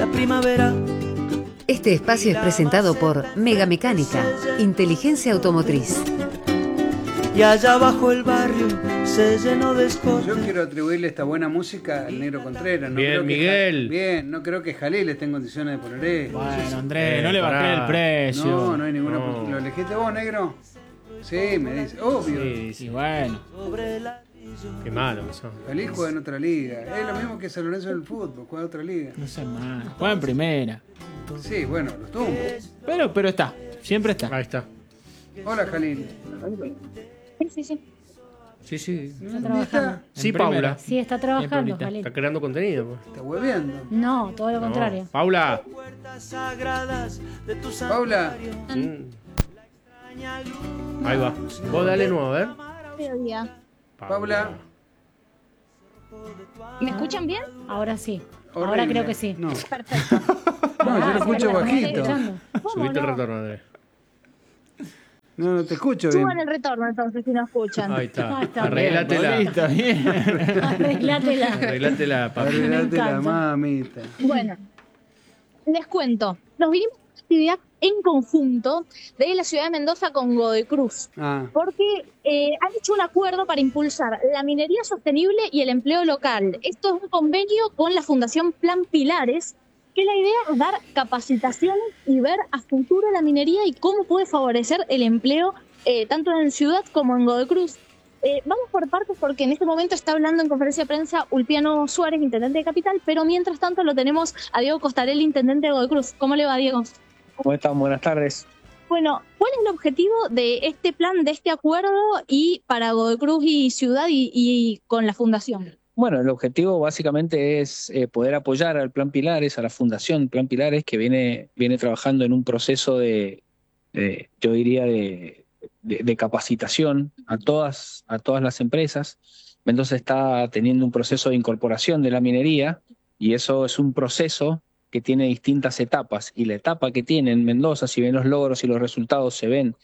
la primavera. Este espacio es presentado por Mega Mecánica, inteligencia automotriz. Y allá abajo el barrio se llenó de escotes. Yo quiero atribuirle esta buena música al Negro Contreras. No Bien, creo que Miguel. Bien, no creo que Jalil esté en condiciones de poner esto. Bueno, Andrés, no le bajé el precio. No, no hay ninguna. No. ¿Lo elegiste vos, Negro? Sí, me dice. Obvio. Sí, sí. Y bueno. Qué malo que son. Jalil juega en otra liga. Es lo mismo que San Lorenzo en el fútbol, juega en otra liga. No sé más. Juega en primera. Sí, bueno, los tumbos. Pero está. Siempre está. Ahí está. Hola, Jalil. Sí. Sí, sí. Está trabajando. Sí, En Paula. primera. Sí, está trabajando, Paulita. Jalil. Está creando contenido. Pues. Está hueveando. No, todo lo No. contrario. Paula. Paula. Ahí va. Vos dale nuevo, a ver. Mediodía. Paula. ¿Me escuchan bien? Ahora sí. Ahora Horrible. creo que sí. No, Perfecto. no, yo lo escucho bajito. Subiste el retorno, Andrés. No, no te escucho bien. Suban el retorno entonces si no escuchan. Ahí está. Ah, está Arreglátela. Paulita, bien. Arreglátela. Arreglátela, Paula. Arreglate la encanta. mamita. Bueno, les cuento. Nos vinimos a una actividad en conjunto de la ciudad de Mendoza con Godoy Cruz. Ah, Porque han hecho un acuerdo para impulsar la minería sostenible y el empleo local. Esto es un convenio con la Fundación Plan Pilares, que la idea es dar capacitaciones y ver a futuro la minería y cómo puede favorecer el empleo tanto en ciudad como en Godoy Cruz. Vamos por partes porque en este momento está hablando en conferencia de prensa Ulpiano Suárez, intendente de Capital, pero mientras tanto lo tenemos a Diego Costarelli, intendente de Godoy Cruz. ¿Cómo le va, Diego? ¿Cómo están? Buenas tardes. Bueno, ¿cuál es el objetivo de este plan, de este acuerdo y para Godoy Cruz y ciudad y con la fundación? Bueno, el objetivo básicamente es poder apoyar al Plan Pilares, a la Fundación Plan Pilares, que viene trabajando en un proceso yo diría, de capacitación a todas las empresas. Mendoza está teniendo un proceso de incorporación de la minería y eso es un proceso que tiene distintas etapas. Y la etapa que tiene en Mendoza, si bien los logros y los resultados se ven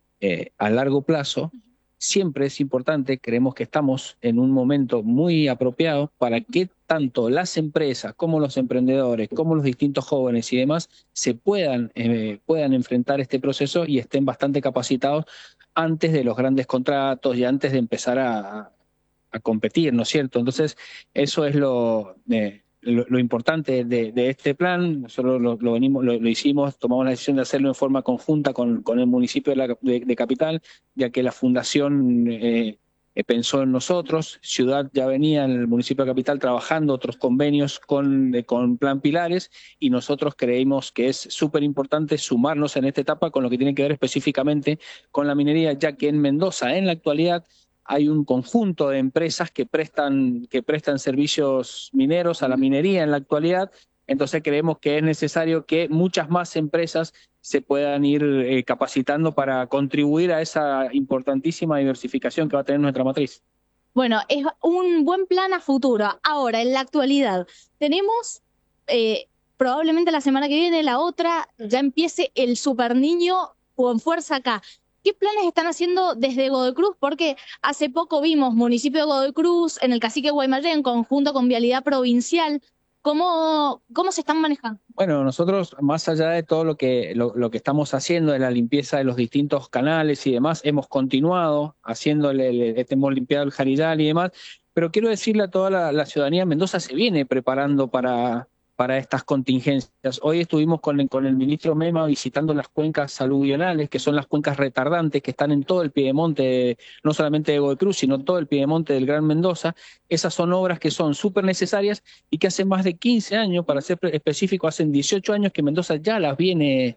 a largo plazo, siempre es importante, creemos que estamos en un momento muy apropiado para que tanto las empresas como los emprendedores, como los distintos jóvenes y demás se puedan enfrentar este proceso y estén bastante capacitados antes de los grandes contratos y antes de empezar a competir, ¿no es cierto? Entonces, eso es lo importante de este plan. Nosotros lo hicimos, tomamos la decisión de hacerlo en forma conjunta con el municipio de Capital, ya que la fundación pensó en nosotros. Ciudad ya venía en el municipio de Capital trabajando otros convenios con Plan Pilares y nosotros creímos que es súper importante sumarnos en esta etapa con lo que tiene que ver específicamente con la minería, ya que en Mendoza en la actualidad hay un conjunto de empresas que prestan servicios mineros a la minería en la actualidad. Entonces creemos que es necesario que muchas más empresas se puedan ir capacitando para contribuir a esa importantísima diversificación que va a tener nuestra matriz. Bueno, es un buen plan a futuro. Ahora, en la actualidad, tenemos probablemente la semana que viene, la otra, ya empiece el Super Niño con fuerza acá. ¿Qué planes están haciendo desde Godoy Cruz? Porque hace poco vimos municipio de Godoy Cruz, en el cacique Guaymallén, en conjunto con Vialidad Provincial. ¿Cómo se están manejando? Bueno, nosotros, más allá de todo lo que estamos haciendo de la limpieza de los distintos canales y demás, hemos continuado hemos limpiado el Jarilal y demás, pero quiero decirle a toda la ciudadanía, Mendoza se viene preparando para estas contingencias. Hoy estuvimos con el ministro Mema visitando las cuencas aluvionales, que son las cuencas retardantes que están en todo el piedemonte, no solamente de Godoy Cruz, sino en todo el piedemonte del Gran Mendoza. Esas son obras que son súper necesarias y que hace más de 15 años, para ser específico, hace 18 años que Mendoza ya las viene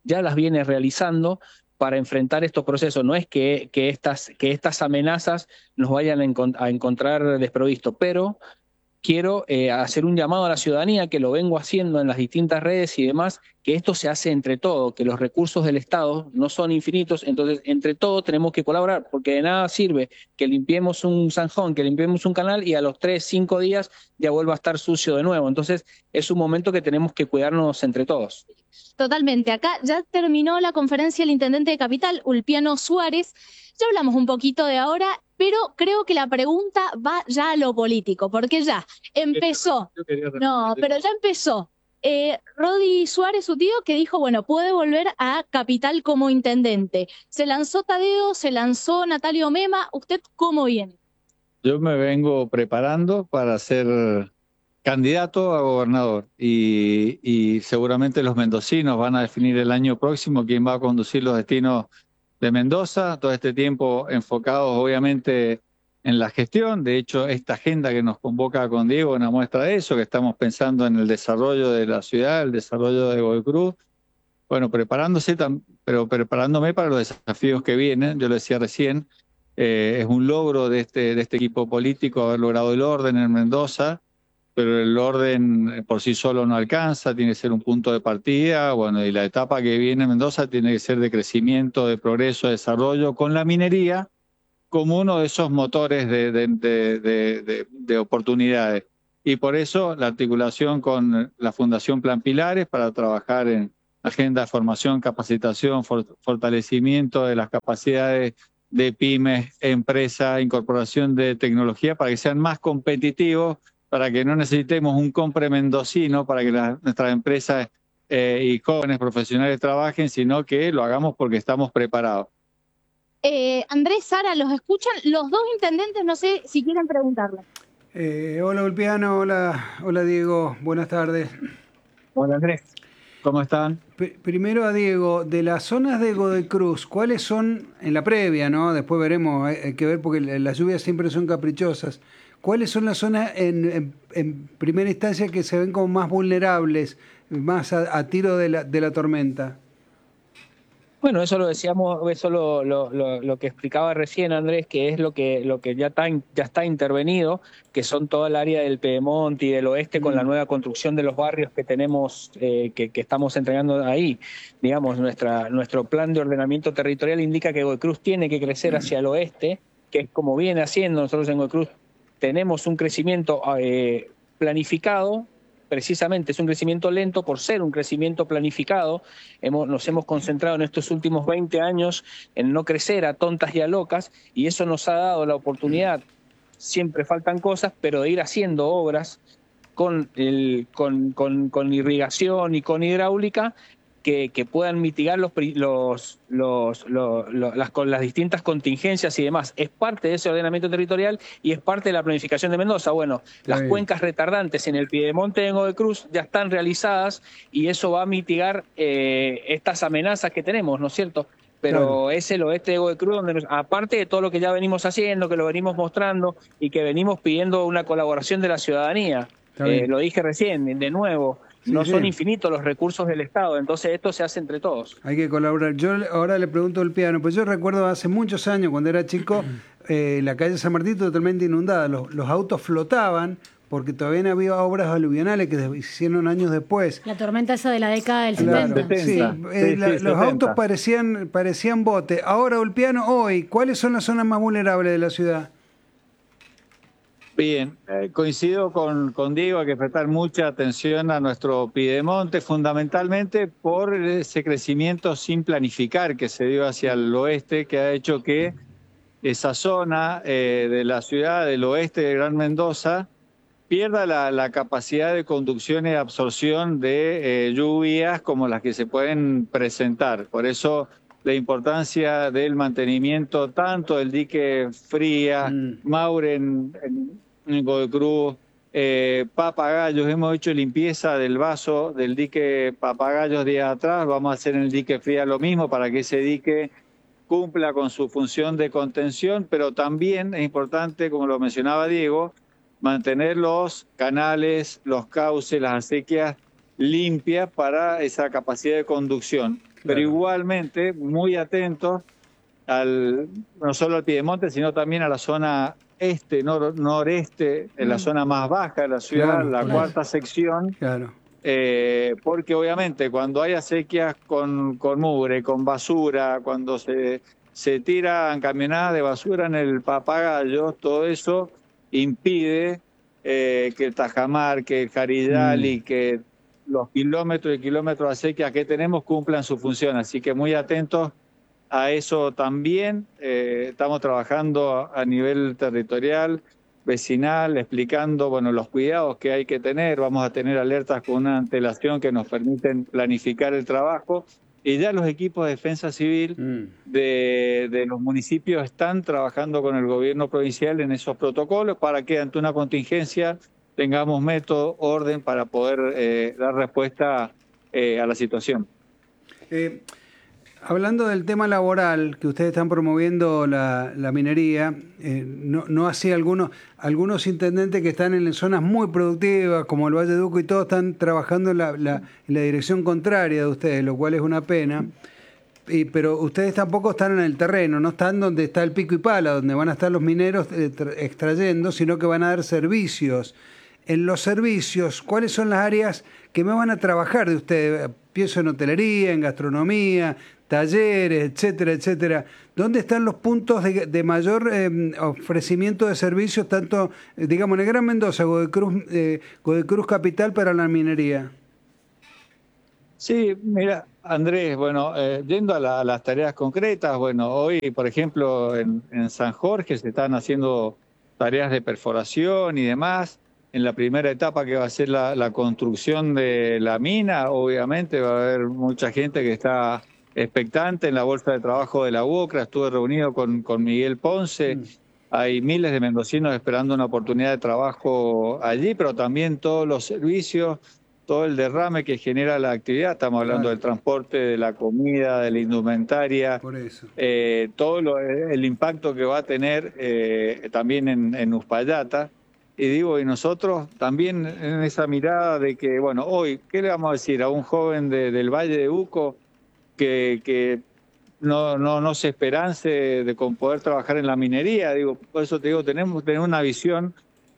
realizando para enfrentar estos procesos. No es que estas amenazas nos vayan a encontrar desprovistos, pero quiero hacer un llamado a la ciudadanía, que lo vengo haciendo en las distintas redes y demás, que esto se hace entre todos, que los recursos del Estado no son infinitos, entonces entre todos tenemos que colaborar, porque de nada sirve que limpiemos un zanjón, que limpiemos un canal y a los 3, 5 días ya vuelva a estar sucio de nuevo. Entonces es un momento que tenemos que cuidarnos entre todos. Totalmente. Acá ya terminó la conferencia el intendente de Capital, Ulpiano Suárez. Ya hablamos un poquito de ahora, pero creo que la pregunta va ya a lo político, porque ya empezó. No, pero ya empezó Rodi Suárez, su tío, que dijo, bueno, puede volver a Capital como intendente. Se lanzó Tadeo, se lanzó Natalio Mema. ¿Usted cómo viene? Yo me vengo preparando para ser candidato a gobernador y seguramente los mendocinos van a definir el año próximo quién va a conducir los destinos de Mendoza. Todo este tiempo enfocados obviamente en la gestión. De hecho, esta agenda que nos convoca con Diego es una muestra de eso, que estamos pensando en el desarrollo de la ciudad, el desarrollo de Godoy Cruz. Bueno, pero preparándome para los desafíos que vienen. Yo lo decía recién, es un logro de este equipo político haber logrado el orden en Mendoza, pero el orden por sí solo no alcanza, tiene que ser un punto de partida. Bueno, y la etapa que viene en Mendoza tiene que ser de crecimiento, de progreso, de desarrollo, con la minería como uno de esos motores de oportunidades. Y por eso la articulación con la Fundación Plan Pilares para trabajar en agenda de formación, capacitación, fortalecimiento de las capacidades de pymes, empresas, incorporación de tecnología para que sean más competitivos, para que no necesitemos un compre mendocino para que nuestras empresas y jóvenes profesionales trabajen, sino que lo hagamos porque estamos preparados. Andrés, Sara, ¿los escuchan? Los dos intendentes, no sé si quieren preguntarle. Hola Ulpiano, hola Diego, buenas tardes. Hola Andrés, ¿cómo están? Primero a Diego, de las zonas de Godoy Cruz, ¿cuáles son, en la previa, ¿no? Después veremos, hay que ver porque las lluvias siempre son caprichosas. ¿Cuáles son las zonas en primera instancia que se ven como más vulnerables, más a tiro de la tormenta? Bueno, eso lo decíamos, eso lo que explicaba recién Andrés, que es lo que ya está intervenido, que son toda el área del Piedemonte y del oeste con la nueva construcción de los barrios que tenemos, que estamos entregando ahí. Digamos, nuestro plan de ordenamiento territorial indica que Godoy Cruz tiene que crecer hacia el oeste, que es como viene haciendo. Nosotros en Godoy Cruz tenemos un crecimiento planificado. Precisamente es un crecimiento lento por ser un crecimiento planificado. Nos hemos concentrado en estos últimos 20 años en no crecer a tontas y a locas, y eso nos ha dado la oportunidad, siempre faltan cosas, pero de ir haciendo obras con irrigación y con hidráulica que puedan mitigar con las distintas contingencias y demás. Es parte de ese ordenamiento territorial y es parte de la planificación de Mendoza. Bueno, las cuencas retardantes en el Piedemonte de Godoy Cruz ya están realizadas y eso va a mitigar estas amenazas que tenemos, ¿no es cierto? Pero es el oeste de Godoy Cruz, donde aparte de todo lo que ya venimos haciendo, que lo venimos mostrando y que venimos pidiendo una colaboración de la ciudadanía. Lo dije recién, de nuevo. No son infinitos los recursos del Estado, entonces esto se hace entre todos. Hay que colaborar. Yo ahora le pregunto al piano, pues yo recuerdo hace muchos años, cuando era chico, la calle San Martín totalmente inundada. Los autos flotaban porque todavía no había obras aluvionales que se hicieron años después. La tormenta esa de la década del 70. Sí, los autos parecían bote. Ahora, Ulpiano, hoy, ¿cuáles son las zonas más vulnerables de la ciudad? Bien, coincido con Diego, hay que prestar mucha atención a nuestro Piedemonte, fundamentalmente por ese crecimiento sin planificar que se dio hacia el oeste, que ha hecho que esa zona de la ciudad del oeste de Gran Mendoza pierda la capacidad de conducción y absorción de lluvias como las que se pueden presentar. Por eso la importancia del mantenimiento tanto del dique Fría, Maure en Godoy Cruz, Papagayos. Hemos hecho limpieza del vaso del dique Papagayos días atrás, vamos a hacer en el dique Fría lo mismo para que ese dique cumpla con su función de contención, pero también es importante, como lo mencionaba Diego, mantener los canales, los cauces, las acequias limpias para esa capacidad de conducción. Pero igualmente muy atentos no solo al Piedemonte, sino también a la zona noreste, en la zona más baja de la ciudad, cuarta sección, porque obviamente cuando hay acequias con mugre, con basura, cuando se tiran camionadas de basura en el Papagayo, todo eso impide que el Tajamar, que el Jaridal y que los kilómetros y kilómetros de acequias que tenemos cumplan su función. Así que muy atentos a eso también. Estamos trabajando a nivel territorial vecinal, explicando bueno, los cuidados que hay que tener. Vamos a tener alertas con una antelación que nos permiten planificar el trabajo. Y ya los equipos de defensa civil de los municipios están trabajando con el gobierno provincial en esos protocolos para que ante una contingencia tengamos método, orden para poder dar respuesta a la situación. Hablando del tema laboral, que ustedes están promoviendo la minería, no así algunos intendentes que están en zonas muy productivas, como el Valle de Uco y todos, están trabajando en la dirección contraria de ustedes, lo cual es una pena. Pero ustedes tampoco están en el terreno, no están donde está el pico y pala, donde van a estar los mineros extrayendo, sino que van a dar servicios. En los servicios, ¿cuáles son las áreas que más van a trabajar de ustedes? Pienso en hotelería, en gastronomía, talleres, etcétera, etcétera. ¿Dónde están los puntos de mayor ofrecimiento de servicios, tanto, digamos, en el Gran Mendoza, Godecruz capital para la minería? Sí, mira, Andrés, bueno, yendo a las tareas concretas, bueno, hoy, por ejemplo, en San Jorge se están haciendo tareas de perforación y demás. En la primera etapa, que va a ser la construcción de la mina, obviamente va a haber mucha gente que está expectante en la bolsa de trabajo de la UOCRA. Estuve reunido con Miguel Ponce. Hay miles de mendocinos esperando una oportunidad de trabajo allí, pero también todos los servicios, todo el derrame que genera la actividad. Estamos hablando del transporte, de la comida, de la indumentaria. Por eso. Todo el impacto que va a tener también en Uspallata. Y digo, y nosotros también en esa mirada de que, bueno, hoy, ¿qué le vamos a decir a un joven del Valle de Uco que no se esperance de con poder trabajar en la minería? Digo, por eso te digo, tenemos que tener una visión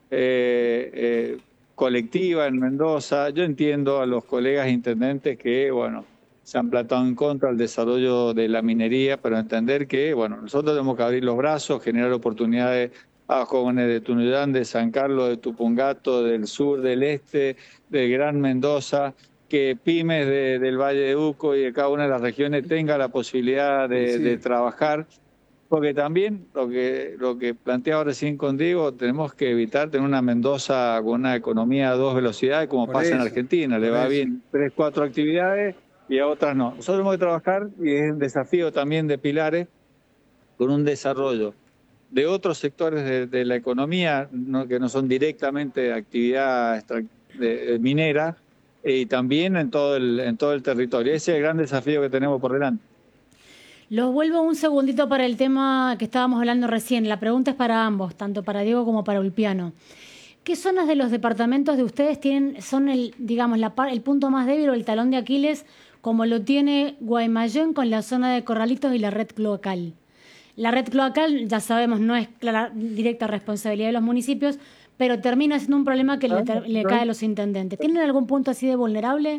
colectiva en Mendoza. Yo entiendo a los colegas intendentes que, bueno, se han plantado en contra del desarrollo de la minería, pero entender que, bueno, nosotros tenemos que abrir los brazos, generar oportunidades a jóvenes de Tunuyán, de San Carlos, de Tupungato, del sur, del este, del Gran Mendoza, que pymes del Valle de Uco y de cada una de las regiones tenga la posibilidad de trabajar, porque también lo que planteaba recién con Diego, tenemos que evitar tener una Mendoza con una economía a 2 velocidades como pasa en Argentina. Le va bien 3, 4 actividades y a otras no. Nosotros tenemos que trabajar, y es un desafío también de Pilares, con un desarrollo de otros sectores de la economía, que no son directamente actividad minera, y también en todo el territorio. Ese es el gran desafío que tenemos por delante. Los vuelvo un segundito para el tema que estábamos hablando recién. La pregunta es para ambos, tanto para Diego como para Ulpiano. ¿Qué zonas de los departamentos de ustedes son el punto más débil o el talón de Aquiles, como lo tiene Guaymallén con la zona de Corralitos y la red cloacal? La red cloacal, ya sabemos, no es directa responsabilidad de los municipios, pero termina siendo un problema que le cae a los intendentes. ¿Tienen algún punto así de vulnerable?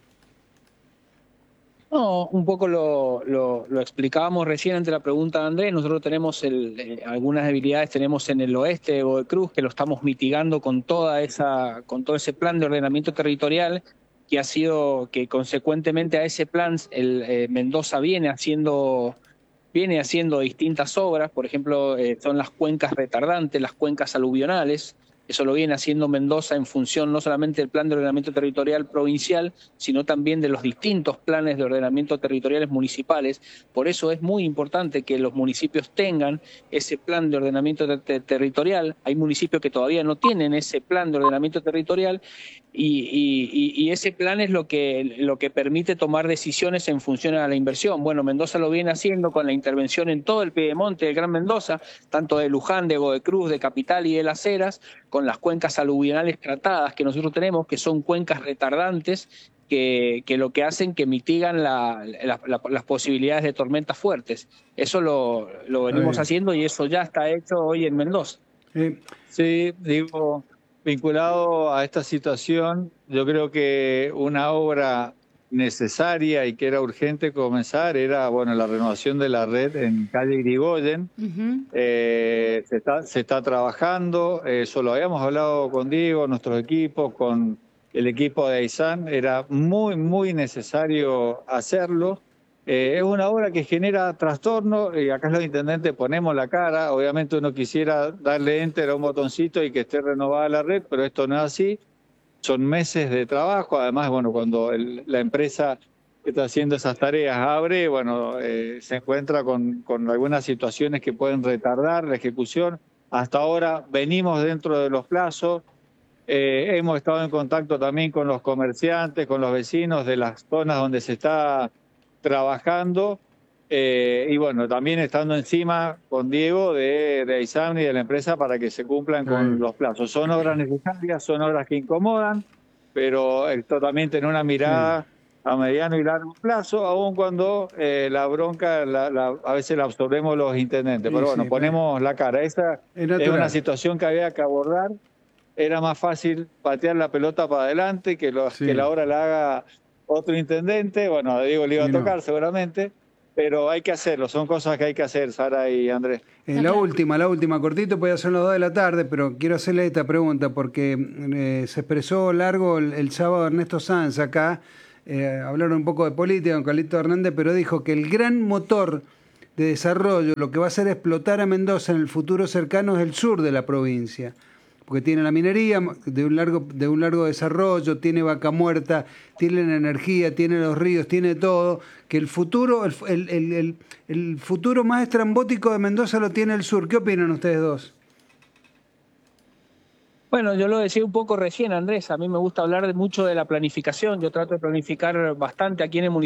No, un poco lo explicábamos recién ante la pregunta de Andrés. Nosotros tenemos algunas debilidades, tenemos en el oeste de Godecruz, que lo estamos mitigando con todo ese plan de ordenamiento territorial, que consecuentemente a ese plan Mendoza viene haciendo distintas obras. Por ejemplo, son las cuencas retardantes, las cuencas aluvionales. Eso lo viene haciendo Mendoza en función no solamente del plan de ordenamiento territorial provincial, sino también de los distintos planes de ordenamiento territoriales municipales. Por eso es muy importante que los municipios tengan ese plan de ordenamiento territorial. Hay municipios que todavía no tienen ese plan de ordenamiento territorial, y ese plan es lo que permite tomar decisiones en función a la inversión. Bueno, Mendoza lo viene haciendo con la intervención en todo el piedemonte del Gran Mendoza, tanto de Luján, de Godecruz, de Capital y de Las Heras, con las cuencas aluvionales tratadas que nosotros tenemos, que son cuencas retardantes, que lo que hacen que mitigan las posibilidades de tormentas fuertes. Eso lo venimos haciendo, y eso ya está hecho hoy en Mendoza. Sí, digo, vinculado a esta situación, yo creo que una obra necesaria y que era urgente comenzar era, bueno, la renovación de la red en calle Irigoyen. Se está trabajando, eso lo habíamos hablado con Diego, nuestros equipos, con el equipo de Aysán. Era muy, muy necesario hacerlo. Es una obra que genera trastorno y acá los intendentes ponemos la cara. Obviamente uno quisiera darle enter a un botoncito y que esté renovada la red, pero esto no es así. Son meses de trabajo. Además, bueno, cuando la empresa que está haciendo esas tareas abre, bueno, se encuentra con algunas situaciones que pueden retardar la ejecución. Hasta ahora venimos dentro de los plazos. Hemos estado en contacto también con los comerciantes, con los vecinos de las zonas donde se está trabajando y bueno, también estando encima con Diego de Aizamni y de la empresa para que se cumplan con los plazos. Son obras necesarias, son obras que incomodan, pero esto también tiene una mirada a mediano y largo plazo, aun cuando la bronca a veces la absorbemos los intendentes. Pero bueno, ponemos la cara. Esa es una situación que había que abordar. Era más fácil patear la pelota para adelante que la obra la haga otro intendente. Bueno, a Diego le iba a tocar seguramente, pero hay que hacerlo. Son cosas que hay que hacer, Sara y Andrés. La última, cortito, puede ser las 2 de la tarde, pero quiero hacerle esta pregunta porque se expresó largo el sábado Ernesto Sanz acá. Hablaron un poco de política con Carlito Hernández, pero dijo que el gran motor de desarrollo, lo que va a hacer explotar a Mendoza en el futuro cercano, es el sur de la provincia. Porque tiene la minería de un largo desarrollo, tiene Vaca Muerta, tiene la energía, tiene los ríos, tiene todo, que el futuro el futuro más estrambótico de Mendoza lo tiene el sur. ¿Qué opinan ustedes dos? Bueno, yo lo decía un poco recién, Andrés, a mí me gusta hablar mucho de la planificación, yo trato de planificar bastante aquí en el municipio.